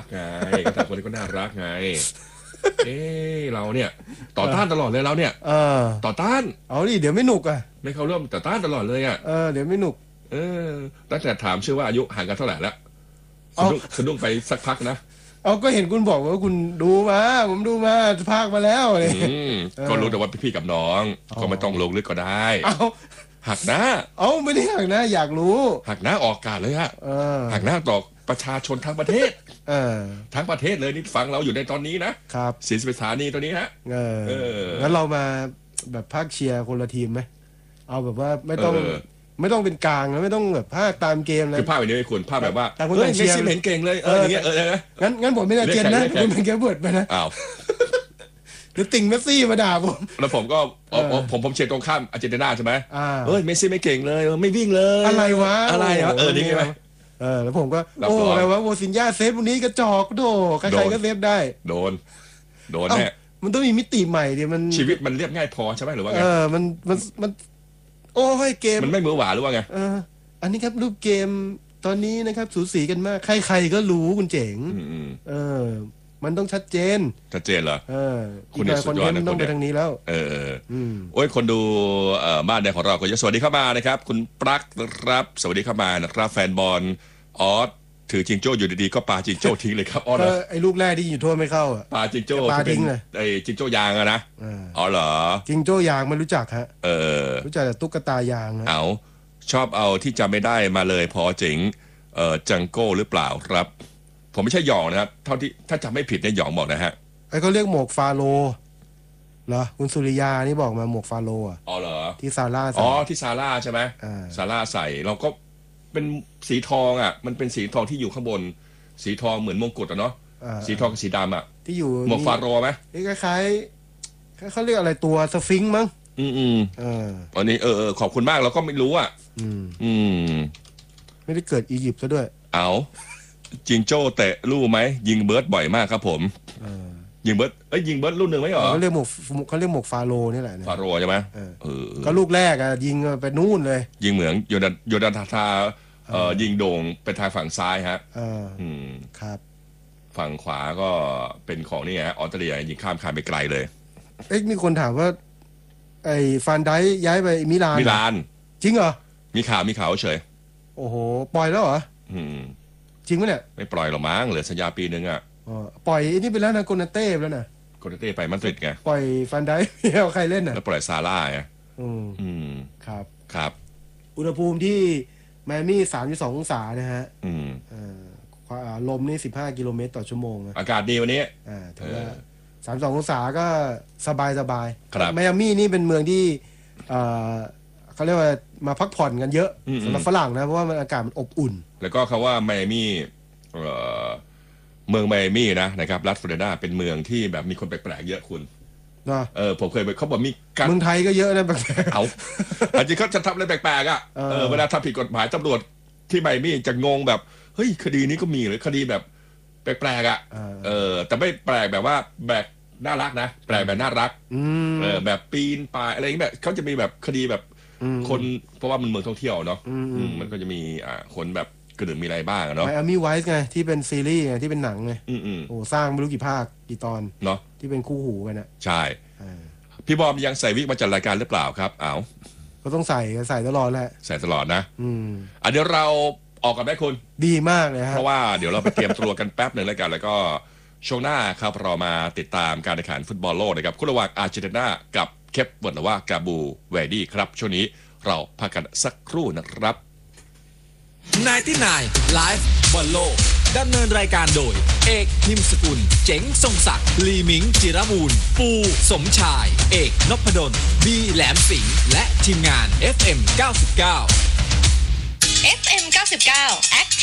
กไงก็แต่คนนี้ก็น่ารักไงเราเนี่ยต่อต้านตลอดเลยเราเนี่ยต่อต้านเอาดิเดี๋ยวไม่หนุกอ่ะไม่เข้าร่วมต่อต้านตลอดเลยอ่ะเดี๋ยวไม่หนุกตั้งแต่ถามชื่อว่าอายุห่างกันเท่าไหร่แล้วสะดุ้งไปสักพักนะก็เห็นคุณบอกว่าคุณดูมาผมดูมาภาคมาแล้วเลยก็รู้แต่ว่าพี่กับน้องก็ไม่ต้องลงลึกก็ได้หักหน้าไม่ได้หักหน้าอยากรู้หักหน้าออกอากาศเลยฮะหักหน้าต่อประชาชนทั้งประเทศทั้งประเทศเลยนี่ฟังเราอยู่ในตอนนี้นะครับศรีสถานีตัวนี้ฮะงั้นเรามาแบบภาคเชียร์คนละทีมไหมเอาแบบว่าไม่ต้องเป็นกลางแล้วไม่ต้องแบบภาคตามเกมเลยคือภาคแบบนี้คุณภาคแบบว่าเมสซี่เห็นเก่งเลยอย่างเงี้ยงั้นผมไม่ได้เกณฑ์นะคุณเป็นแกเบิร์ดไปนะหรือติ่งเมสซี่มาด่าผมแล้วผมก็ผมเชียร์ตรงข้ามอาร์เจนตินาใช่ไหมเมสซี่ไม่เก่งเลยไม่วิ่งเลยอะไรวะนี่ไงแล้วผมก็อะไรวะโวซินญาเซฟวันนี้กระจอกโดใครๆก็เซฟได้โดนแน่มันต้องมีมิติใหม่ดิมันชีวิตมันเรียบง่ายพอใช่ไหมหรือว่าไงมันโอ้ยเกมมันไม่มือหวาหรือว่าไงอันนี้ครับรูปเกมตอนนี้นะครับสูสีกันมากใครๆก็รู้คุณเจ๋งมันต้องชัดเจนเหรอคุณเนี่ยคนนี้ต้องไปทางนี้แล้วโอ้ยคนดูบ้านแดงของเราก็จะสวัสดีเข้ามานะครับคุณปลั๊กนะครับสวัสดีเข้ามานะครับแฟนบอลออสถือจิงโจ้อยู่ดีๆก็ปาจิงโจ้ทิ้งเลยครับไอ้ลูกแรกที่อยู่ทั่วไม่เข้าปาจิงโจ้ปาทิ้งเลยไอ้จิงโจ้ยางนะเหรอจิงโจ้ยางไม่รู้จักฮะรู้จักแต่ตุ๊กตายางชอบเอาที่จำไม่ได้มาเลยพอเจ๋งจังโก้หรือเปล่าครับผมไม่ใช่หยองนะครับเท่าที่ถ้าจำไม่ผิดเนี่ยหยองบอกนะฮะเขาเรียกหมวกฟาโลเหรอคุณสุริยานี่บอกมาหมวกฟาโลเหรอที่ซาร่าใส่ที่ซาร่าใช่ไหมซาร่าใส่เราก็เป็นสีทองมันเป็นสีทองที่อยู่ข้างบนสีทองเหมือนมงกุฎเนาะสีทองกับสีดำที่อยู่หมวกฟาโรไหมคล้ายๆเขาเรียกอะไรตัวสฟิงค์มั้งอันนี้ขอบคุณมากเราก็ไม่รู้ไม่ได้เกิดอียิปต์ซะด้วยจิงโจ้เตะลู่ไหมยิงเบิร์ดบ่อยมากครับผมยิงเบิร์ดยิงเบิร์ดรุ่นหนึ่งไหมเขาเรียกหมวกฟาโรนี่แหละฟาโรใช่ไหมก็ลูกแรกยิงไปนู่นเลยยิงเหมือนโยดานทายิงโด่งไปทางฝั่งซ้ายฮะครับฝั่งขวาก็เป็นของนี่ฮะออสเตรเลียยิงข้ามคานไปไกลเลยมีคนถามว่าไอ้ฟานไดย้ายไปมิลานจริงเหรอมีข่าวเฉยโอ้โหปล่อยแล้วเหรอจริงไหมเนี่ยไม่ปล่อยหรอกมั้งเหลือสัญญาปีนึงปล่อยนี่ไปแล้วนะโกนาเต้ไปแล้วนะโกนาเต้ไปมันตริดไงปล่อยฟานไดเอาใครเล่นแล้วปล่อยซาร่าไงครับอุณหภูมิที่ไมอามี่32 องศานะฮะลมนี่15 กิโลเมตรต่อชั่วโมงอากาศดีวันนี้ถือว่า32 องศาก็สบายไมอามี่นี่เป็นเมืองที่เขาเรียกว่ามาพักผ่อนกันเยอะสำหรับฝรั่งนะเพราะว่ามันอากาศมันอบอุ่นแล้วก็คำว่าไมอามี่เมืองไมอามี่นะครับรัฐฟลอริดาเป็นเมืองที่แบบมีคนแปลกๆเยอะคุณผมเคยไปเขาบอกมีการเมืองไทยก็เยอะนะแปลกๆจริงเขาจะทำอะไรแปลกๆเวลาทำผิดกฎหมายตำรวจที่ไมอามี่จะงงแบบเฮ้ยคดีนี้ก็มีหรือคดีแบบแปลกๆแต่ไม่แปลกแบบว่าแบบน่ารักนะแปลกแบบน่ารักแบบปีนป่ายอะไรอย่างเงี้ยเขาจะมีแบบคดีแบบคนเพราะว่ามันเมืองท่องเที่ยวเนาะมันก็จะมีคนแบบกระดึ่งมีอะไรบ้างเนาะไมอามี่ไวส์ไงที่เป็นซีรีส์ไงที่เป็นหนังไงโอ้สร้างไม่รู้กี่ภาคกี่ตอนเนาะที่เป็นคู่หูกันใช่พี่บอมยังใส่วิกมาจัดรายการหรือเปล่าครับก็ต้องใส่ตลอดแหละใส่ตลอดนะเดี๋ยวเราออกกันได้คุณดีมากเลยเพราะว่าเดี๋ยวเราไปเตรียมตัวกันแป๊บหนึ่งแล้วกันแล้วก็ช่วงหน้าครับเรามาติดตามการแข่งขันฟุตบอลโลกนะครับคู่ระหว่างอาร์เจนตินากับเคปเวอร์ดหรือว่ากาบูเวดี้ครับช่วงนี้เราพักกันสักครู่นะครับ 99 Live บอลโลกดำเนินรายการโดยเอกพิมพ์สกุลเจ๋งทรงศักดิ์ลีมิงจิรบูรณ์ปูสมชายเอกนพดลบีแหลมสิงห์และทีมงาน FM 99 FM 99